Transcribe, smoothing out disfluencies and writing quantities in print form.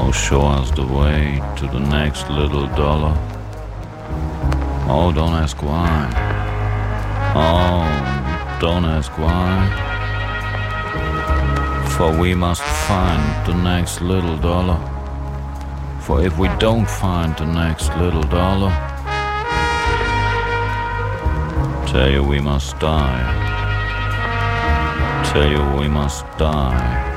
Oh, show us the way to the next little dollar. Oh, don't ask why. Oh, don't ask why. For we must find the next little dollar. For if we don't find the next little dollar, tell you we must die. Tell you we must die.